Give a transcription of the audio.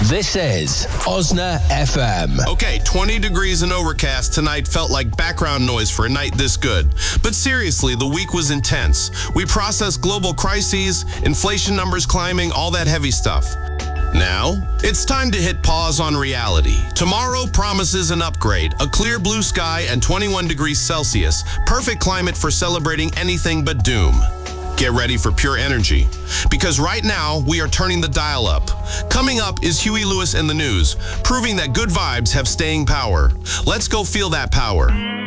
This is Osna FM. Okay, 20 degrees and overcast tonight felt like background noise for a night this good. But seriously, the week was intense. We processed global crises, inflation numbers climbing, all that heavy stuff. Now, it's time to hit pause on reality. Tomorrow promises an upgrade, a clear blue sky and 21 degrees Celsius. Perfect climate for celebrating anything but doom. Get ready for pure energy, because right now we are turning the dial up. Coming up is Huey Lewis and the News, proving that good vibes have staying power. Let's go feel that power.